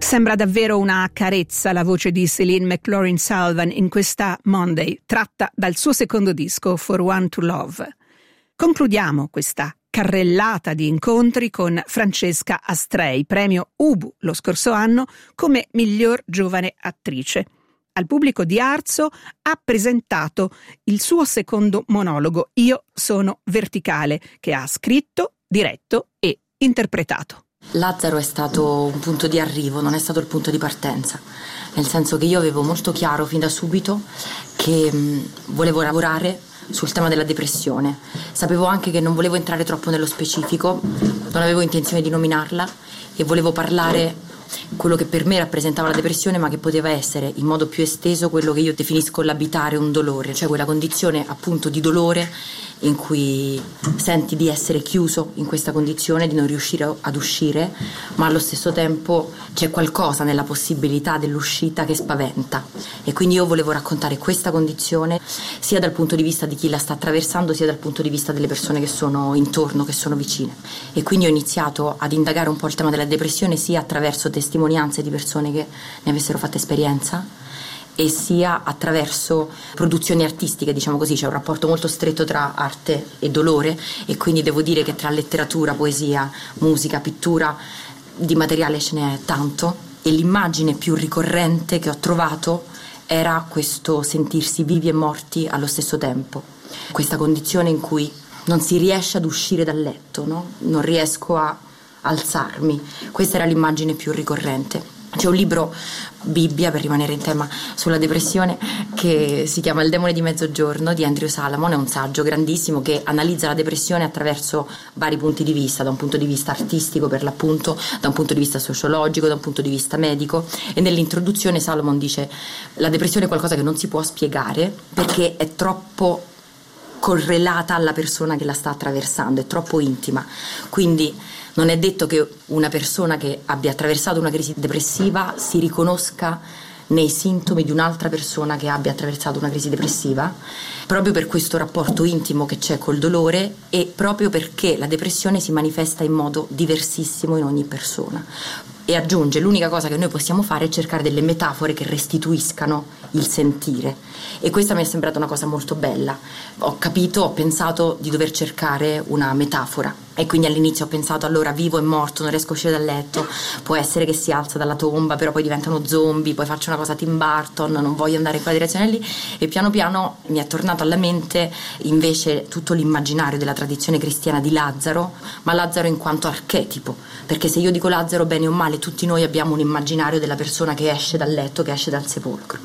Sembra davvero una carezza la voce di Céline McLaurin-Salvant in questa Monday, tratta dal suo secondo disco For One to Love. Concludiamo questa carrellata di incontri con Francesca Astrei, premio Ubu lo scorso anno come miglior giovane attrice. Al pubblico di Arzo ha presentato il suo secondo monologo Io sono verticale, che ha scritto, diretto e interpretato. Lazzaro è stato un punto di arrivo, non è stato il punto di partenza, nel senso che io avevo molto chiaro fin da subito che volevo lavorare sul tema della depressione. Sapevo anche che non volevo entrare troppo nello specifico, non avevo intenzione di nominarla e volevo parlare quello che per me rappresentava la depressione, ma che poteva essere in modo più esteso quello che io definisco l'abitare un dolore, cioè quella condizione appunto di dolore in cui senti di essere chiuso in questa condizione, di non riuscire ad uscire, ma allo stesso tempo c'è qualcosa nella possibilità dell'uscita che spaventa. E quindi io volevo raccontare questa condizione sia dal punto di vista di chi la sta attraversando, sia dal punto di vista delle persone che sono intorno, che sono vicine. E quindi ho iniziato ad indagare un po' il tema della depressione sia attraverso testimonianze di persone che ne avessero fatto esperienza e sia attraverso produzioni artistiche, diciamo così. C'è un rapporto molto stretto tra arte e dolore e quindi devo dire che tra letteratura, poesia, musica, pittura di materiale ce n'è tanto e l'immagine più ricorrente che ho trovato era questo sentirsi vivi e morti allo stesso tempo, questa condizione in cui non si riesce ad uscire dal letto, no? Non riesco a alzarmi. Questa era l'immagine più ricorrente. C'è un libro, Bibbia, per rimanere in tema sulla depressione, che si chiama Il demone di mezzogiorno di Andrew Salomon. È un saggio grandissimo che analizza la depressione attraverso vari punti di vista, da un punto di vista artistico per l'appunto, da un punto di vista sociologico, da un punto di vista medico, e nell'introduzione Salomon dice: la depressione è qualcosa che non si può spiegare perché è troppo correlata alla persona che la sta attraversando, è troppo intima, quindi non è detto che una persona che abbia attraversato una crisi depressiva si riconosca nei sintomi di un'altra persona che abbia attraversato una crisi depressiva, proprio per questo rapporto intimo che c'è col dolore e proprio perché la depressione si manifesta in modo diversissimo in ogni persona. E aggiunge: l'unica cosa che noi possiamo fare è cercare delle metafore che restituiscano il sentire, e questa mi è sembrata una cosa molto bella. Ho pensato di dover cercare una metafora e quindi all'inizio ho pensato: allora, vivo e morto, non riesco a uscire dal letto, può essere che si alza dalla tomba però poi diventano zombie, poi faccio una cosa Tim Burton, non voglio andare in quella direzione lì, e piano piano mi è tornato alla mente invece tutto l'immaginario della tradizione cristiana di Lazzaro, ma Lazzaro in quanto archetipo, perché se io dico Lazzaro, bene o male tutti noi abbiamo un immaginario della persona che esce dal letto, che esce dal sepolcro,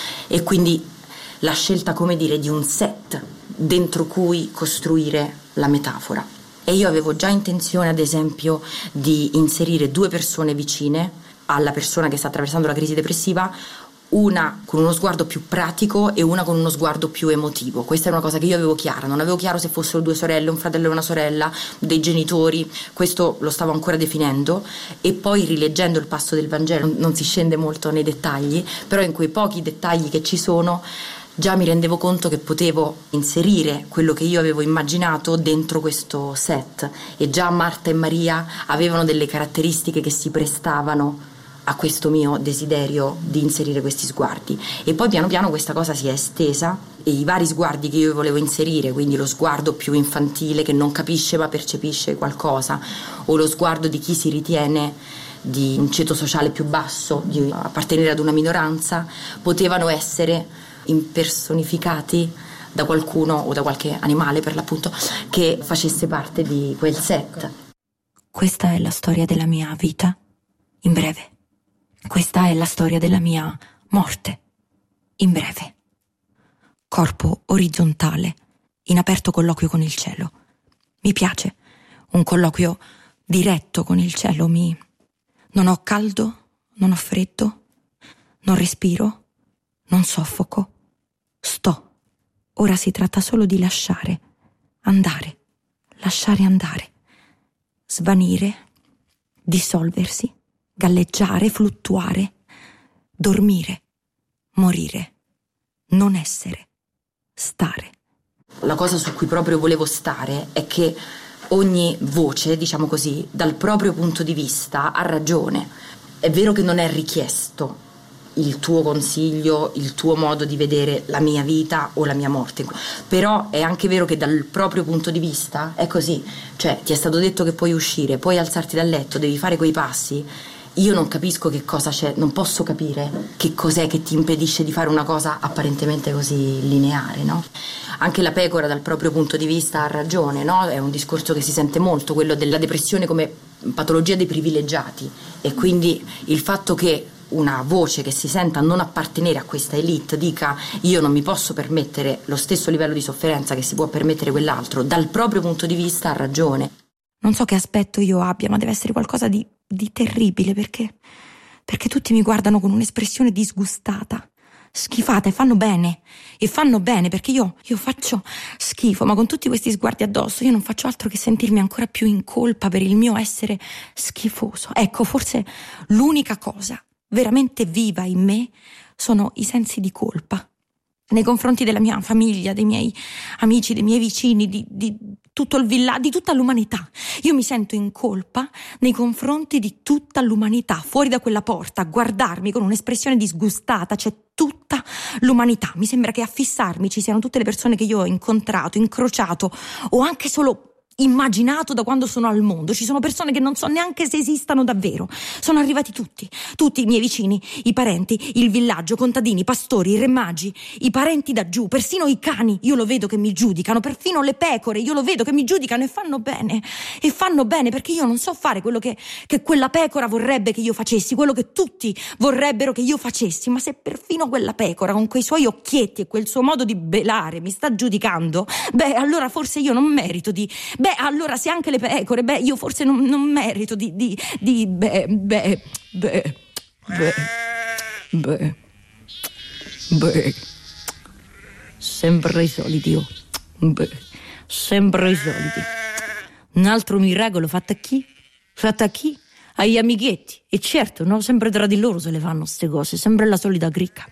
e quindi la scelta, come dire, di un set dentro cui costruire la metafora. E io avevo già intenzione, ad esempio, di inserire due persone vicine alla persona che sta attraversando la crisi depressiva, una con uno sguardo più pratico e una con uno sguardo più emotivo. Questa è una cosa che io avevo chiara, non avevo chiaro se fossero due sorelle, un fratello e una sorella, dei genitori, questo lo stavo ancora definendo, e poi rileggendo il passo del Vangelo non si scende molto nei dettagli, però in quei pochi dettagli che ci sono già mi rendevo conto che potevo inserire quello che io avevo immaginato dentro questo set, e già Marta e Maria avevano delle caratteristiche che si prestavano a questo mio desiderio di inserire questi sguardi. E poi piano piano questa cosa si è estesa e i vari sguardi che io volevo inserire, quindi lo sguardo più infantile che non capisce ma percepisce qualcosa, o lo sguardo di chi si ritiene di un ceto sociale più basso, di appartenere ad una minoranza, potevano essere impersonificati da qualcuno o da qualche animale, per l'appunto, che facesse parte di quel set. Questa è la storia della mia vita, in breve. Questa è la storia della mia morte, in breve. Corpo orizzontale, in aperto colloquio con il cielo. Mi piace, un colloquio diretto con il cielo. Non ho caldo, non ho freddo, non respiro, non soffoco. Sto. Ora si tratta solo di lasciare andare, svanire, dissolversi, galleggiare, fluttuare, dormire, morire, non essere, stare. La cosa su cui proprio volevo stare è che ogni voce, diciamo così, dal proprio punto di vista ha ragione. È vero che non è richiesto il tuo consiglio, il tuo modo di vedere la mia vita o la mia morte, però è anche vero che dal proprio punto di vista è così, cioè ti è stato detto che puoi uscire, puoi alzarti dal letto, devi fare quei passi. Io non capisco che cosa c'è, non posso capire che cos'è che ti impedisce di fare una cosa apparentemente così lineare, no? Anche la pecora dal proprio punto di vista ha ragione, no? È un discorso che si sente molto, quello della depressione come patologia dei privilegiati, e quindi il fatto che una voce che si senta non appartenere a questa elite dica io non mi posso permettere lo stesso livello di sofferenza che si può permettere quell'altro, dal proprio punto di vista ha ragione. Non so che aspetto io abbia, ma deve essere qualcosa di terribile, perché tutti mi guardano con un'espressione disgustata, schifata, e fanno bene perché io faccio schifo, ma con tutti questi sguardi addosso io non faccio altro che sentirmi ancora più in colpa per il mio essere schifoso. Ecco, forse l'unica cosa veramente viva in me sono i sensi di colpa nei confronti della mia famiglia, dei miei amici, dei miei vicini, di tutto il villaggio, di tutta l'umanità. Io mi sento in colpa nei confronti di tutta l'umanità. Fuori da quella porta, a guardarmi con un'espressione disgustata, c'è tutta l'umanità. Mi sembra che a fissarmi ci siano tutte le persone che io ho incontrato, incrociato o anche solo immaginato da quando sono al mondo. Ci sono persone che non so neanche se esistano davvero. Sono arrivati tutti i miei vicini, i parenti, il villaggio, contadini, pastori, i re magi, i parenti da giù, persino i cani, io lo vedo che mi giudicano, perfino le pecore, io lo vedo che mi giudicano, e fanno bene perché io non so fare quello che quella pecora vorrebbe che io facessi, quello che tutti vorrebbero che io facessi. Ma se perfino quella pecora con quei suoi occhietti e quel suo modo di belare mi sta giudicando, allora forse io non merito allora se anche le pecore, io forse non merito sempre i soliti, sempre i soliti. Un altro miracolo fatto a chi? Agli amichetti. E certo, no? Sempre tra di loro se le fanno ste cose, sempre la solita cricca.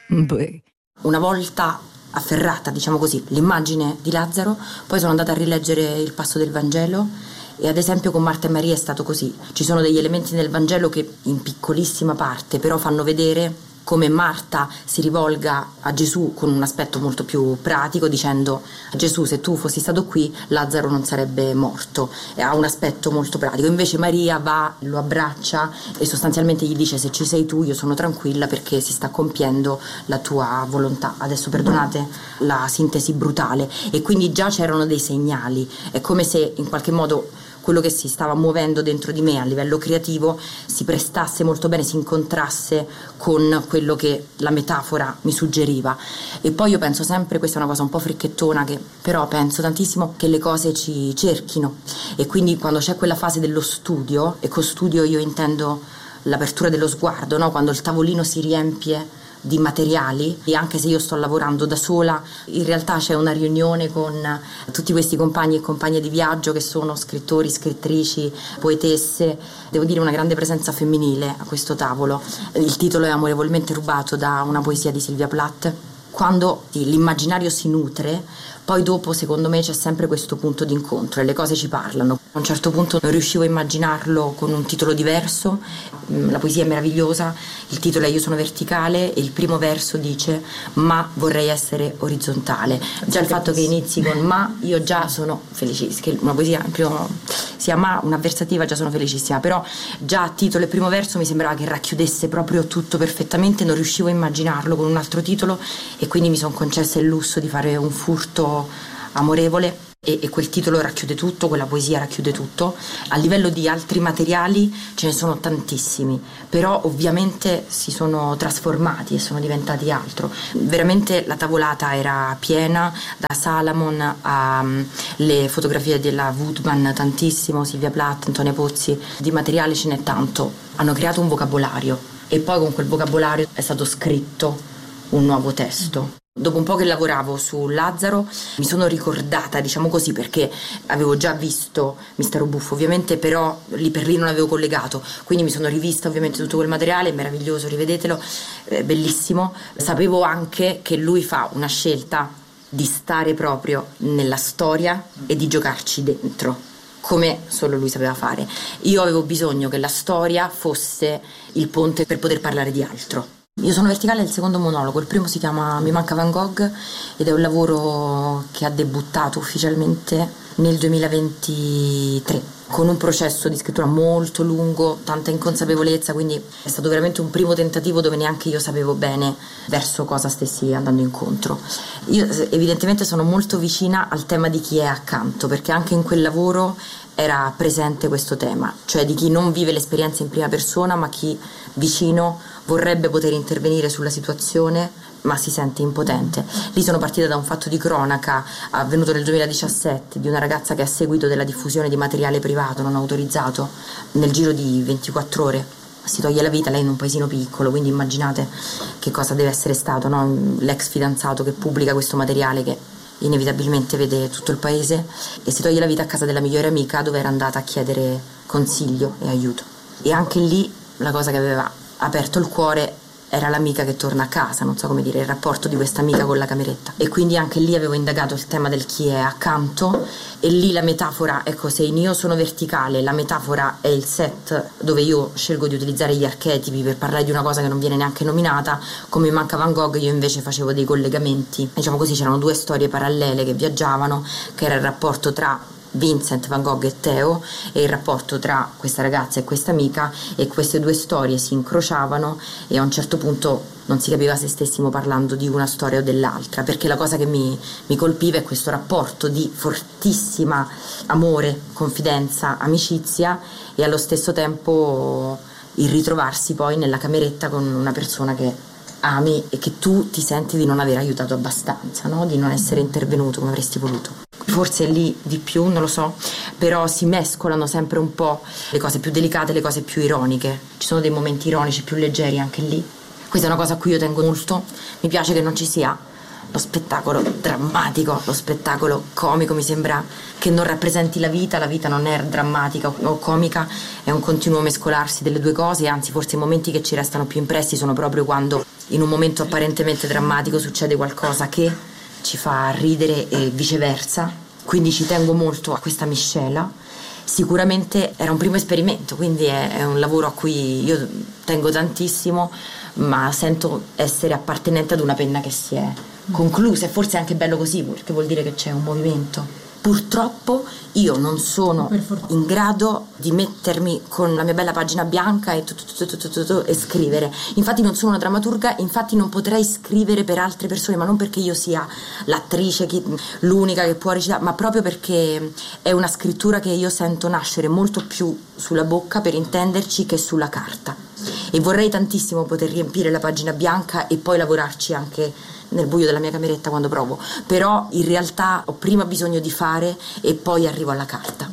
Una volta afferrata, diciamo così, l'immagine di Lazzaro, poi sono andata a rileggere il passo del Vangelo, e ad esempio con Marta e Maria è stato così. Ci sono degli elementi nel Vangelo che in piccolissima parte però fanno vedere come Marta si rivolga a Gesù con un aspetto molto più pratico, dicendo: Gesù, se tu fossi stato qui Lazzaro non sarebbe morto, e ha un aspetto molto pratico. Invece Maria va, lo abbraccia e sostanzialmente gli dice: se ci sei tu io sono tranquilla perché si sta compiendo la tua volontà. Adesso perdonate la sintesi brutale, e quindi già c'erano dei segnali. È come se in qualche modo quello che si stava muovendo dentro di me a livello creativo si prestasse molto bene, si incontrasse con quello che la metafora mi suggeriva. E poi io penso sempre, questa è una cosa un po' fricchettona, che però penso tantissimo che le cose ci cerchino, e quindi quando c'è quella fase dello studio, e con studio io intendo l'apertura dello sguardo, no? Quando il tavolino si riempie di materiali, e anche se io sto lavorando da sola, in realtà c'è una riunione con tutti questi compagni e compagne di viaggio che sono scrittori, scrittrici, poetesse. Devo dire una grande presenza femminile a questo tavolo. Il titolo è amorevolmente rubato da una poesia di Sylvia Plath. Quando l'immaginario si nutre, poi dopo secondo me c'è sempre questo punto di incontro e le cose ci parlano. A un certo punto non riuscivo a immaginarlo con un titolo diverso. La poesia è meravigliosa, il titolo è Io sono verticale e il primo verso dice: ma vorrei essere orizzontale. Già il fatto che inizi con ma, io già sono felicissima, che una poesia primo sia ma, un'avversativa, già sono felicissima, però già a titolo e primo verso mi sembrava che racchiudesse proprio tutto perfettamente, non riuscivo a immaginarlo con un altro titolo, e quindi mi sono concessa il lusso di fare un furto amorevole, e quel titolo racchiude tutto, quella poesia racchiude tutto. A livello di altri materiali ce ne sono tantissimi, però ovviamente si sono trasformati e sono diventati altro. Veramente la tavolata era piena, da Salomon alle fotografie della Woodman, tantissimo, Silvia Plath, Antonia Pozzi, di materiale ce n'è tanto. Hanno creato un vocabolario, e poi con quel vocabolario è stato scritto un nuovo testo. Dopo un po' che lavoravo su Lazzaro mi sono ricordata, diciamo così, perché avevo già visto Mistero Buffo ovviamente, però lì per lì non avevo collegato, quindi mi sono rivista ovviamente tutto quel materiale, meraviglioso, rivedetelo, bellissimo. Sapevo anche che lui fa una scelta di stare proprio nella storia e di giocarci dentro, come solo lui sapeva fare. Io avevo bisogno che la storia fosse il ponte per poter parlare di altro. Io sono verticale al secondo monologo, il primo si chiama Mi manca Van Gogh ed è un lavoro che ha debuttato ufficialmente nel 2023 con un processo di scrittura molto lungo, tanta inconsapevolezza, quindi è stato veramente un primo tentativo dove neanche io sapevo bene verso cosa stessi andando incontro. Io evidentemente sono molto vicina al tema di chi è accanto, perché anche in quel lavoro era presente questo tema, cioè di chi non vive l'esperienza in prima persona ma chi vicino vorrebbe poter intervenire sulla situazione ma si sente impotente. Lì sono partita da un fatto di cronaca avvenuto nel 2017 di una ragazza che a seguito della diffusione di materiale privato non autorizzato nel giro di 24 ore si toglie la vita, lei in un paesino piccolo, quindi immaginate che cosa deve essere stato, no? L'ex fidanzato che pubblica questo materiale che inevitabilmente vede tutto il paese e si toglie la vita a casa della migliore amica dove era andata a chiedere consiglio e aiuto. E anche lì la cosa che aveva aperto il cuore era l'amica che torna a casa, non so come dire, il rapporto di questa amica con la cameretta. E quindi anche lì avevo indagato il tema del chi è accanto e lì la metafora, ecco, se io sono verticale, la metafora è il set dove io scelgo di utilizzare gli archetipi per parlare di una cosa che non viene neanche nominata, come manca Van Gogh io invece facevo dei collegamenti, diciamo così, c'erano due storie parallele che viaggiavano, che era il rapporto tra Vincent Van Gogh e Theo e il rapporto tra questa ragazza e questa amica, e queste due storie si incrociavano e a un certo punto non si capiva se stessimo parlando di una storia o dell'altra, perché la cosa che mi colpiva è questo rapporto di fortissima amore, confidenza, amicizia e allo stesso tempo il ritrovarsi poi nella cameretta con una persona che ami e che tu ti senti di non aver aiutato abbastanza, no? Di non essere intervenuto come avresti voluto. Forse lì di più, non lo so, però si mescolano sempre un po' le cose più delicate e le cose più ironiche. Ci sono dei momenti ironici più leggeri anche lì. Questa è una cosa a cui io tengo molto. Mi piace che non ci sia lo spettacolo drammatico, lo spettacolo comico, mi sembra che non rappresenti la vita non è drammatica o comica, è un continuo mescolarsi delle due cose, anzi forse i momenti che ci restano più impressi sono proprio quando in un momento apparentemente drammatico succede qualcosa che ci fa ridere e viceversa, quindi ci tengo molto a questa miscela. Sicuramente era un primo esperimento, quindi è un lavoro a cui io tengo tantissimo, ma sento essere appartenente ad una penna che si è conclusa e forse è anche bello così perché vuol dire che c'è un movimento. Purtroppo io non sono in grado di mettermi con la mia bella pagina bianca e scrivere. Infatti non sono una drammaturga, infatti non potrei scrivere per altre persone, ma non perché io sia l'attrice, l'unica che può recitare, ma proprio perché è una scrittura che io sento nascere molto più sulla bocca, per intenderci, che sulla carta. E vorrei tantissimo poter riempire la pagina bianca e poi lavorarci anche nel buio della mia cameretta quando provo, però in realtà ho prima bisogno di fare e poi arrivo alla carta.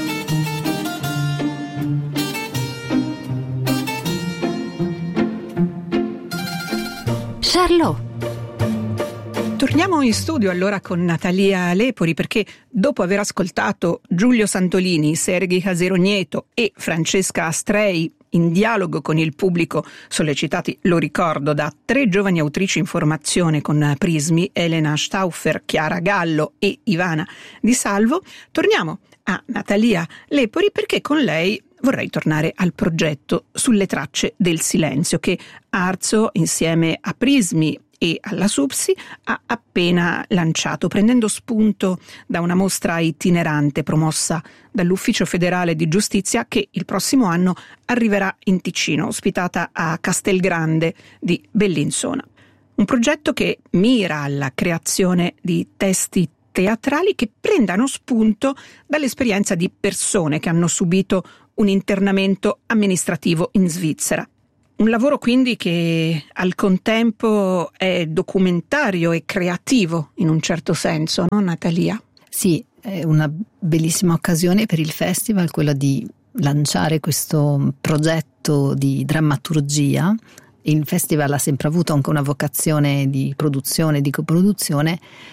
Charlot. Torniamo in studio allora con Natalia Lepori, perché dopo aver ascoltato Giulio Santolini, Sergei Caserogneto e Francesca Astrei in dialogo con il pubblico, sollecitati, lo ricordo, da 3 giovani autrici in formazione con Prismi, Elena Stauffer, Chiara Gallo e Ivana Di Salvo, torniamo a Natalia Lepori perché con lei vorrei tornare al progetto Sulle tracce del silenzio che Arzo, insieme a Prismi e alla SUPSI, ha appena lanciato, prendendo spunto da una mostra itinerante promossa dall'Ufficio Federale di Giustizia che il prossimo anno arriverà in Ticino, ospitata a Castelgrande di Bellinzona. Un progetto che mira alla creazione di testi teatrali che prendano spunto dall'esperienza di persone che hanno subito un internamento amministrativo in Svizzera. Un lavoro quindi che al contempo è documentario e creativo in un certo senso, no Natalia? Sì, è una bellissima occasione per il festival, quella di lanciare questo progetto di drammaturgia. Il festival ha sempre avuto anche una vocazione di produzione, di coproduzione,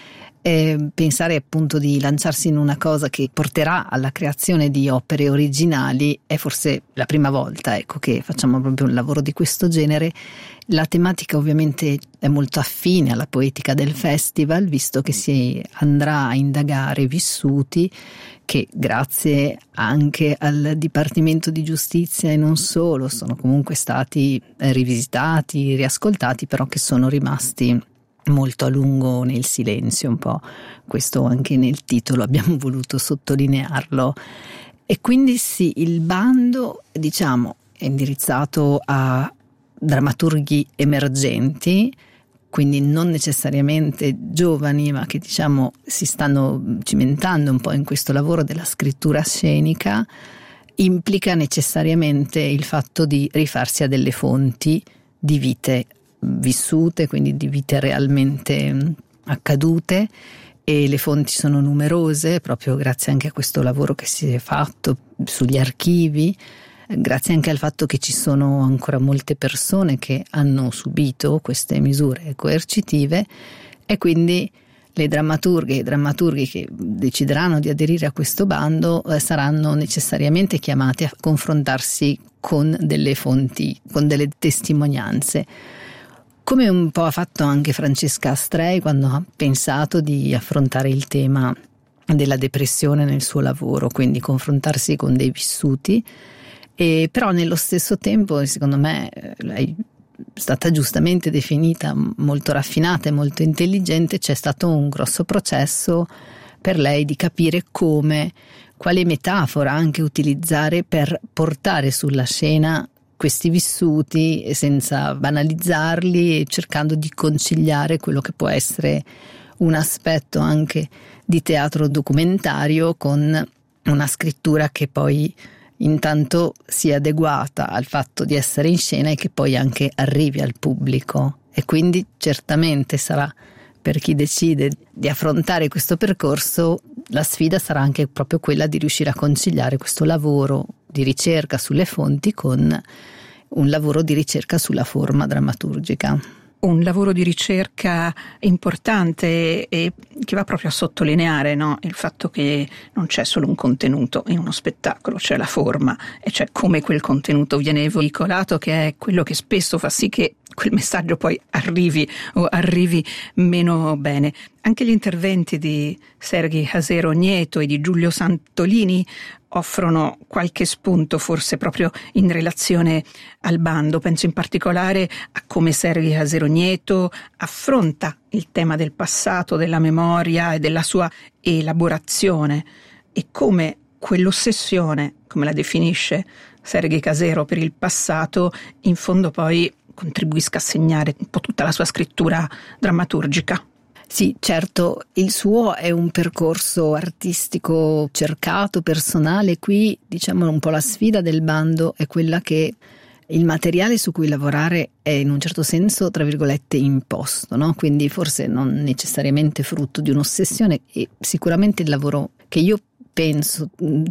pensare appunto di lanciarsi in una cosa che porterà alla creazione di opere originali è forse la prima volta, ecco, che facciamo proprio un lavoro di questo genere. La tematica ovviamente è molto affine alla poetica del festival, visto che si andrà a indagare vissuti che, grazie anche al Dipartimento di Giustizia e non solo, sono comunque stati rivisitati, riascoltati, però che sono rimasti molto a lungo nel silenzio, un po'. Questo anche nel titolo abbiamo voluto sottolinearlo. E quindi sì, il bando, diciamo, è indirizzato a drammaturghi emergenti, quindi non necessariamente giovani, ma che diciamo si stanno cimentando un po' in questo lavoro della scrittura scenica. Implica necessariamente il fatto di rifarsi a delle fonti di vite vissute, quindi di vite realmente accadute, e le fonti sono numerose proprio grazie anche a questo lavoro che si è fatto sugli archivi, grazie anche al fatto che ci sono ancora molte persone che hanno subito queste misure coercitive, e quindi le drammaturghe e i drammaturghi che decideranno di aderire a questo bando saranno necessariamente chiamati a confrontarsi con delle fonti, con delle testimonianze, come un po' ha fatto anche Francesca Astrei quando ha pensato di affrontare il tema della depressione nel suo lavoro, quindi confrontarsi con dei vissuti. E però nello stesso tempo, secondo me, lei è stata giustamente definita molto raffinata e molto intelligente. C'è stato un grosso processo per lei di capire quale metafora anche utilizzare per portare sulla scena questi vissuti senza banalizzarli, e cercando di conciliare quello che può essere un aspetto anche di teatro documentario con una scrittura che poi intanto sia adeguata al fatto di essere in scena e che poi anche arrivi al pubblico. E quindi certamente sarà, per chi decide di affrontare questo percorso, la sfida sarà anche proprio quella di riuscire a conciliare questo lavoro di ricerca sulle fonti con un lavoro di ricerca sulla forma drammaturgica. Un lavoro di ricerca importante e che va proprio a sottolineare, no, il fatto che non c'è solo un contenuto in uno spettacolo, c'è la forma e c'è come quel contenuto viene veicolato, che è quello che spesso fa sì che quel messaggio poi arrivi o arrivi meno bene. Anche gli interventi di Serghi Casero Nieto e di Giulio Santolini offrono qualche spunto, forse proprio in relazione al bando. Penso in particolare a come Serghi Casero Nieto affronta il tema del passato, della memoria e della sua elaborazione, e come quell'ossessione, come la definisce Serghi Casero, per il passato, in fondo poi contribuisca a segnare un po' tutta la sua scrittura drammaturgica. Sì, certo, il suo è un percorso artistico cercato, personale. Qui, diciamo, un po' la sfida del bando è quella che il materiale su cui lavorare è in un certo senso, tra virgolette, imposto, no? Quindi forse non necessariamente frutto di un'ossessione, e sicuramente il lavoro che io penso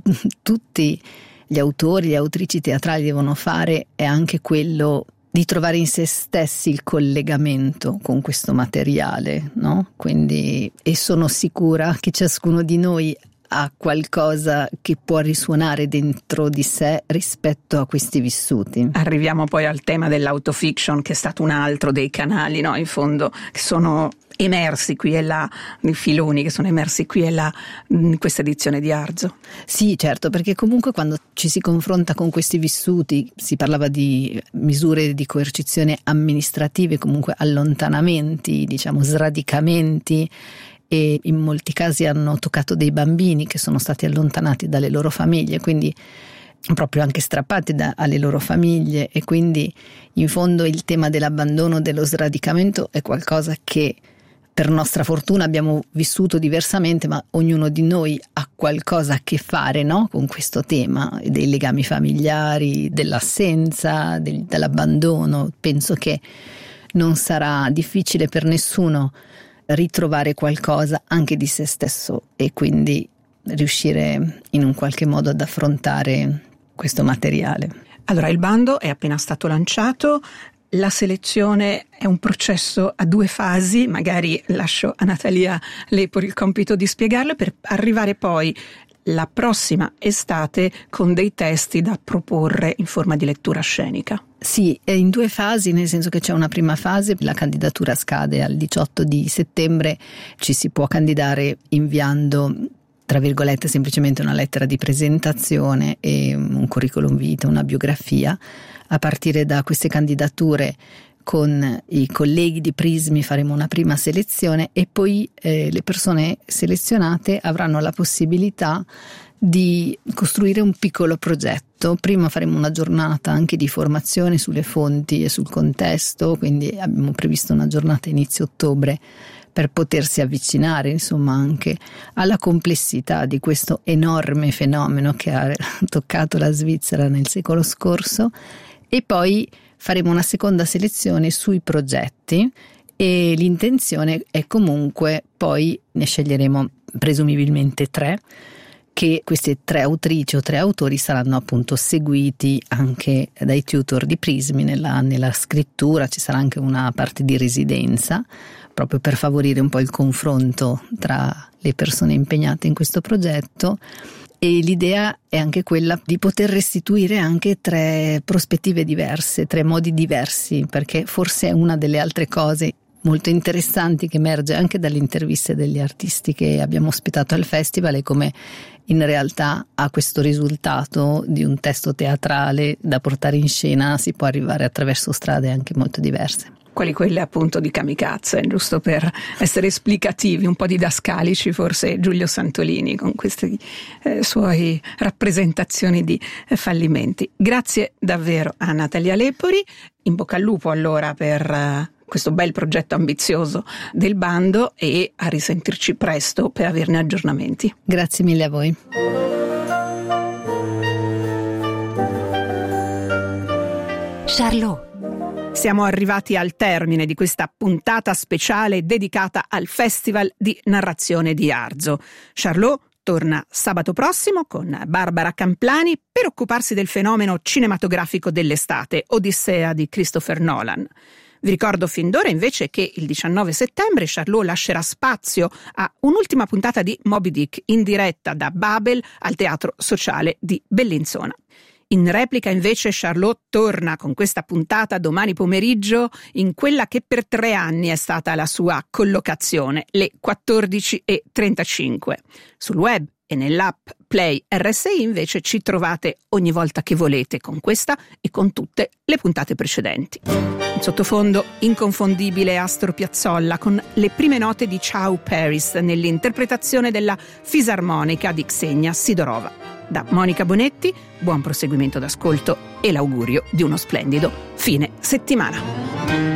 tutti gli autori, le autrici teatrali devono fare è anche quello di trovare in se stessi il collegamento con questo materiale, no? Quindi, e sono sicura che ciascuno di noi ha qualcosa che può risuonare dentro di sé rispetto a questi vissuti. Arriviamo poi al tema dell'autofiction, che è stato un altro dei canali, no? In fondo, che sono emersi qui e là, i filoni che sono emersi qui e là in questa edizione di Arzo. Sì, certo, perché comunque quando ci si confronta con questi vissuti, si parlava di misure di coercizione amministrative, comunque allontanamenti, diciamo sradicamenti, e in molti casi hanno toccato dei bambini che sono stati allontanati dalle loro famiglie, quindi proprio anche strappati alle loro famiglie, e quindi in fondo il tema dell'abbandono, dello sradicamento è qualcosa che per nostra fortuna abbiamo vissuto diversamente, ma ognuno di noi ha qualcosa a che fare, no? Con questo tema dei legami familiari, dell'assenza, dell'abbandono. Penso che non sarà difficile per nessuno ritrovare qualcosa anche di se stesso e quindi riuscire in un qualche modo ad affrontare questo materiale. Allora, il bando è appena stato lanciato. la selezione è un processo a 2 fasi, magari lascio a Natalia Lepori il compito di spiegarlo, per arrivare poi la prossima estate con dei testi da proporre in forma di lettura scenica. Sì, è in 2 fasi, nel senso che c'è una prima fase, la candidatura scade al 18 di settembre, ci si può candidare inviando, tra virgolette, semplicemente una lettera di presentazione e un curriculum vitae, una biografia. A partire da queste candidature con i colleghi di Prismi faremo una prima selezione e poi le persone selezionate avranno la possibilità di costruire un piccolo progetto. Prima faremo una giornata anche di formazione sulle fonti e sul contesto, quindi abbiamo previsto una giornata inizio ottobre per potersi avvicinare, insomma, anche alla complessità di questo enorme fenomeno che ha toccato la Svizzera nel secolo scorso. E poi faremo una seconda selezione sui progetti e l'intenzione è comunque, poi ne sceglieremo presumibilmente 3, che queste 3 autrici o 3 autori saranno appunto seguiti anche dai tutor di Prismi nella scrittura. Ci sarà anche una parte di residenza proprio per favorire un po' il confronto tra le persone impegnate in questo progetto. E l'idea è anche quella di poter restituire anche 3 prospettive diverse, 3 modi diversi, perché forse è una delle altre cose molto interessanti che emerge anche dalle interviste degli artisti che abbiamo ospitato al festival, è come in realtà a questo risultato di un testo teatrale da portare in scena si può arrivare attraverso strade anche molto diverse. Quali quelle appunto di Kamikaze, giusto per essere esplicativi, un po' didascalici forse Giulio Santolini con queste suoi rappresentazioni di fallimenti. Grazie davvero a Natalia Lepori, in bocca al lupo allora per questo bel progetto ambizioso del bando e a risentirci presto per averne aggiornamenti. Grazie mille a voi. Charlot. Siamo arrivati al termine di questa puntata speciale dedicata al Festival di Narrazione di Arzo. Charlot torna sabato prossimo con Barbara Camplani per occuparsi del fenomeno cinematografico dell'estate, Odissea di Christopher Nolan. Vi ricordo fin d'ora invece che il 19 settembre Charlot lascerà spazio a un'ultima puntata di Moby Dick in diretta da Babel al Teatro Sociale di Bellinzona. In replica invece Charlot torna con questa puntata domani pomeriggio in quella che per 3 anni è stata la sua collocazione, le 14:35. Sul web e nell'app Play RSI invece ci trovate ogni volta che volete con questa e con tutte le puntate precedenti. In sottofondo inconfondibile Astor Piazzolla con le prime note di Ciao Paris nell'interpretazione della fisarmonica di Xenia Sidorova. Da Monica Bonetti, buon proseguimento d'ascolto e l'augurio di uno splendido fine settimana.